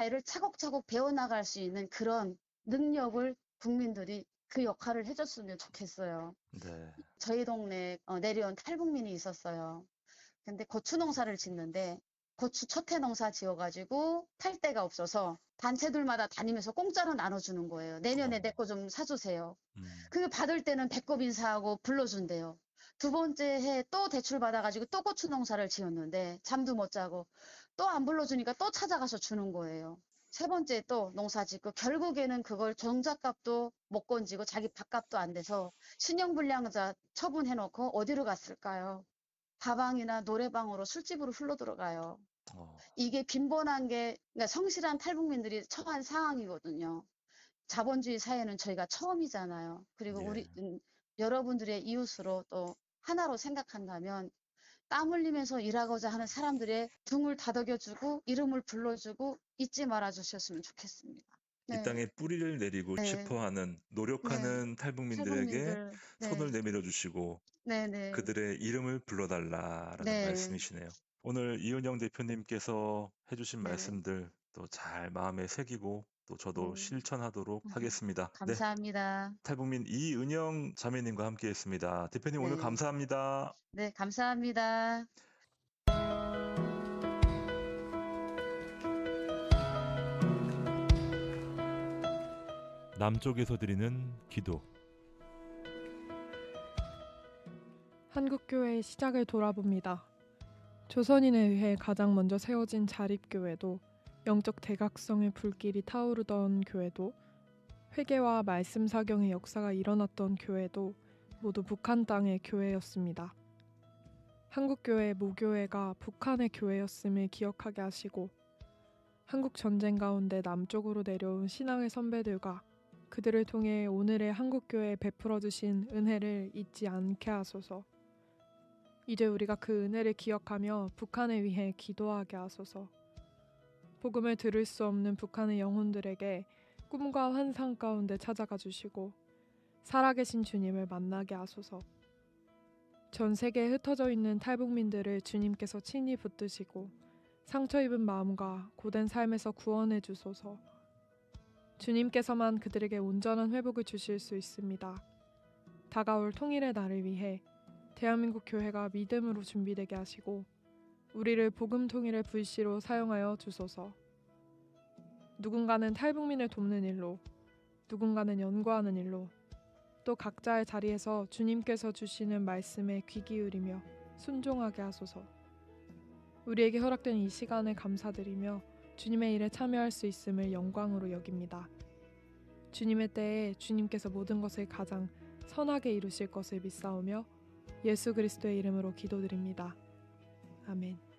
일을 차곡차곡 배워나갈 수 있는 그런 능력을 국민들이 그 역할을 해줬으면 좋겠어요. 네. 저희 동네에 내려온 탈북민이 있었어요. 근데 고추 농사를 짓는데 고추 첫해 농사 지어가지고 팔 데가 없어서 단체들마다 다니면서 공짜로 나눠주는 거예요. 내년에 내 거 좀 사주세요. 음. 그게 받을 때는 배꼽 인사하고 불러준대요. 두 번째 해 또 대출 받아가지고 또 고추 농사를 지었는데 잠도 못 자고 또 안 불러주니까 또 찾아가서 주는 거예요. 세 번째 또 농사 짓고 결국에는 그걸 종잣값도 못 건지고 자기 밥값도 안 돼서 신용불량자 처분해놓고 어디로 갔을까요? 다방이나 노래방으로 술집으로 흘러 들어가요. 어. 이게 빈번한 게 그러니까 성실한 탈북민들이 처한 상황이거든요. 자본주의 사회는 저희가 처음이잖아요. 그리고 예. 여러분들의 이웃으로 또 하나로 생각한다면 땀 흘리면서 일하고자 하는 사람들의 등을 다독여주고 이름을 불러주고 잊지 말아 주셨으면 좋겠습니다. 이 네, 땅에 뿌리를 내리고 네, 싶어하는 네. 노력하는 탈북민들에게 탈북민들, 손을 네, 내밀어 주시고 네, 네, 그들의 이름을 불러달라라는 네, 말씀이시네요. 오늘 이은영 대표님께서 해주신 네, 말씀들 또 잘 마음에 새기고 또 저도 네. 실천하도록 하겠습니다. 네. 감사합니다. 탈북민 이은영 자매님과 함께 했습니다. 대표님 오늘 네, 감사합니다. 네, 감사합니다. 남쪽에서 드리는 기도. 한국교회의 시작을 돌아봅니다. 조선인에 의해 가장 먼저 세워진 자립교회도, 영적 대각성의 불길이 타오르던 교회도, 회개와 말씀 사경의 역사가 일어났던 교회도 모두 북한 땅의 교회였습니다. 한국교회 모교회가 북한의 교회였음을 기억하게 하시고, 한국 전쟁 가운데 남쪽으로 내려온 신앙의 선배들과 그들을 통해 오늘의 한국교회에 베풀어 주신 은혜를 잊지 않게 하소서. 이제 우리가 그 은혜를 기억하며 북한을 위해 기도하게 하소서. 복음을 들을 수 없는 북한의 영혼들에게 꿈과 환상 가운데 찾아가 주시고 살아계신 주님을 만나게 하소서. 전 세계에 흩어져 있는 탈북민들을 주님께서 친히 붙드시고 상처 입은 마음과 고된 삶에서 구원해 주소서. 주님께서만 그들에게 온전한 회복을 주실 수 있습니다. 다가올 통일의 날을 위해 대한민국 교회가 믿음으로 준비되게 하시고 우리를 복음 통일의 불씨로 사용하여 주소서. 누군가는 탈북민을 돕는 일로, 누군가는 연구하는 일로, 또 각자의 자리에서 주님께서 주시는 말씀에 귀 기울이며 순종하게 하소서. 우리에게 허락된 이 시간에 감사드리며 주님의 일에 참여할 수 있음을 영광으로 여깁니다. 주님의 때에 주님께서 모든 것을 가장 선하게 이루실 것을 믿사오며 예수 그리스도의 이름으로 기도드립니다. 아멘.